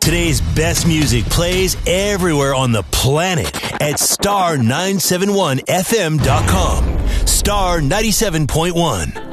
Today's best music plays everywhere on the planet at star971fm.com. Star 97.1.